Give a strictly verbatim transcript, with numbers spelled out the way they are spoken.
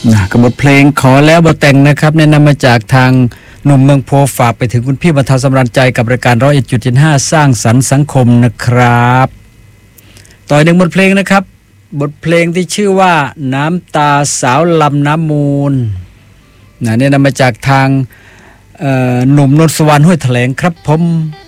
นะกับบทเพลงขอแล้วบ่แต่งนะครับแนะนำมาจากทางหนุ่มเมืองโพฝากไปถึงคุณพี่บรรเทาสำราญใจกับรายการ หนึ่งร้อยเอ็ดจุดเจ็ดห้า สร้างสรรค์สังคมนะครับต่ออีกหนึ่งบทเพลงนะครับบทเพลงที่ชื่อว่าน้ำตาสาวลำน้ำมูลนะแนะนำมาจากทางหนุ่มนนท์สวรรค์ห้วยแถลงครับผม